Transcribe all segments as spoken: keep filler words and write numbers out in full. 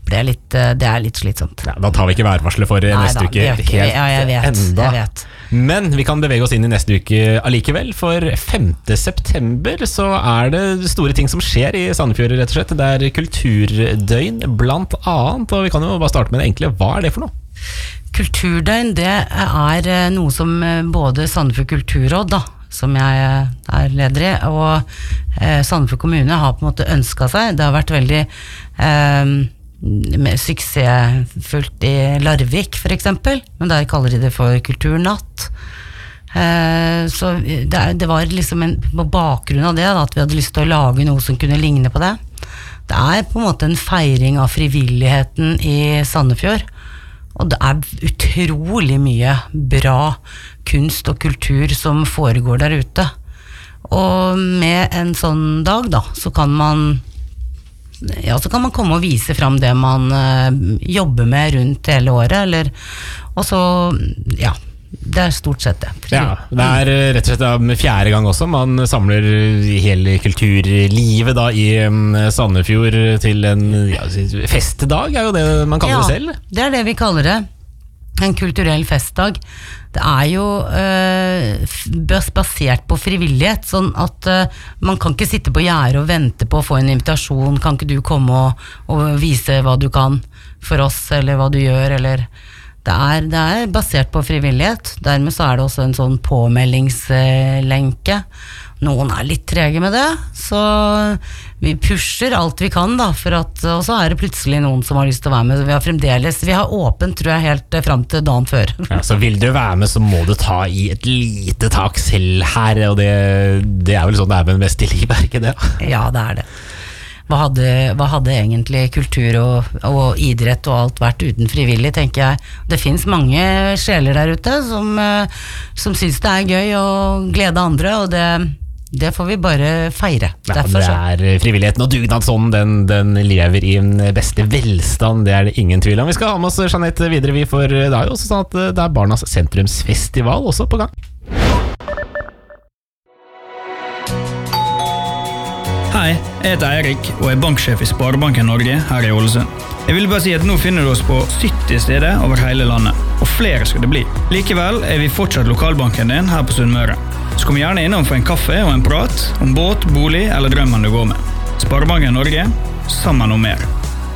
ble litt, det er litt slitsomt. Ja, da tar vi ikke værvarslet for Nei, neste da, uke helt ja, jeg vet, enda. Jeg vet. Men vi kan bevege oss inn i neste uke allikevel, for femte september så er det store ting som skjer i Sandefjord, rett og slett. Det er kulturdøgn blant annet, og vi kan jo bare starte med det enkle. Hva er det for noe? Kulturdøgn, det er noe som både Sandefjord Kulturråd da, som jeg er leder i, og eh, Sandefjord kommune har på en måte ønsket seg. Det har vært veldig eh, med suksessfullt i Larvik for eksempel, men der kaller de det for kulturnatt. Eh, så det, det var liksom en, på bakgrunn av det da, at vi hadde lyst til å lage noe som kunne ligne på det. Det er på en måte en feiring av frivilligheten i Sandefjord, og det er utrolig mye bra kunst og kultur som foregår der ute. Og med en sånn dag da, så kan man ja, så kan man komme og vise fram det man uh, jobber med rundt hele året, eller, og så, ja, det er stort sett det. Ja, det er rett og slett med fjerde gang også, man samler hele kulturlivet da i Sandefjord til en ja, festdag, er jo det man kaller ja, det selv. Ja, det er det vi kaller det. En kulturell festdag. Det er jo øh, basert på frivillighet, sånn at øh, man kan ikke sitte på gjerdet og vente på å få en invitasjon. Kan ikke du komme og, og vise hva du kan for oss, eller hva du gjør, eller det er, det er basert på frivillighet. Dermed så er det også en sånn påmeldingslenke. Noen er litt trege med det, så vi pusher alt vi kan da, for at, og så er det plutselig noen som har lyst til å være med. Vi har fremdeles, vi har åpent, tror jeg, helt frem til dagen før. Ja, så vil du være med, så må du ta i et lite tak selv her, og det, det er vel sånn det er med den beste liv, er ikke det? Ja, det er det. Hva hadde, hva hadde egentlig kultur og, og idrett og alt vært uten frivillig, tenker jeg. Det finnes mange sjeler der ute som, som synes det er gøy å glede andre, og det, det får vi bare feire. Ja, det er frivilligheten og dugnadsånden, den, den lever i en beste velstand, det er det ingen tvil om. Vi skal ha med oss Jeanette videre, vi for det er jo også sånn at det er Barnas sentrumsfestival også på gang. Hei, jeg heter Eirik og er banksjef i Sparebanken Norge her i Ålesund. Jeg vil bare si at nå finner du oss på sytti steder over hele landet, og flere skal det bli. Likevel er vi fortsatt lokalbanken din her på Sunnmøre. Så kom gjerne innom for en kaffe og en prat om båt, bolig eller drømmen du går med. Sparebanken Norge, sammen om mer.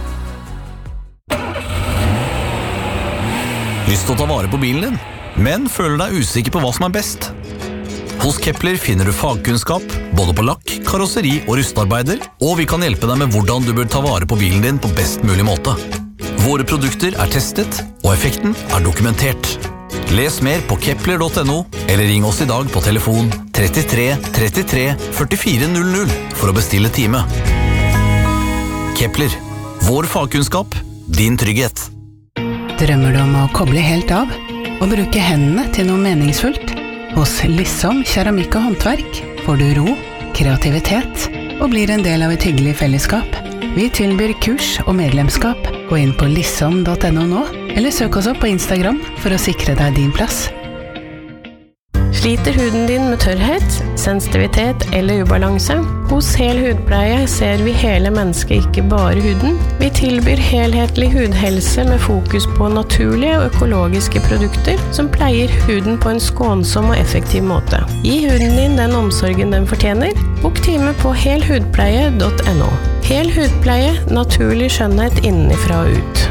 Lyst til å ta vare på bilen din, men føler deg usikker på hva som er best? Hos Kepler finner du fagkunnskap, både på lakk, karosseri og rustarbeider, og vi kan hjelpe deg med hvordan du bør ta vare på bilen din på best mulig måte. Våre produkter er testet, og effekten er dokumentert. Les mer på kepler punktum no, eller ring oss i dag på telefon trettitre trettitre førtifire null null for å bestille time. Kepler, vår fagkunnskap, din trygghet. Drømmer du om å koble helt av, og bruke hendene til noe meningsfullt? Hos Lissom keramikk og håndverk får du ro, kreativitet og blir en del av et hyggelig fellesskap. Vi tilbyr kurs og medlemskap. Gå inn på lissom punktum no nå, eller søk oss opp på Instagram for å sikre deg din plass. Sliter huden din med tørrhet, sensitivitet eller ubalanse? Hos Hel Hudpleie ser vi hele mennesket, ikke bare huden. Vi tilbyr helhetlig hudhelse med fokus på naturlige og økologiske produkter som pleier huden på en skånsom og effektiv måte. Gi huden din den omsorgen den fortjener. Bok time på hel hudpleie punktum no. Hel Hudpleie, naturlig skjønnhet innenfra og ut.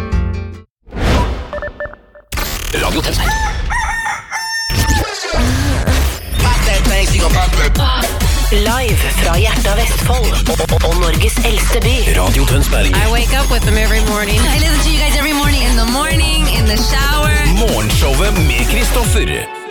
Radio Tønsberg. Live fra hjertet av Vestfold og, og, og Norges eldste by. Radio Tønsberg. I wake up with them every morning. I listen to you guys every morning. In the morning, in the shower. Morgenshowet med Kristoffer.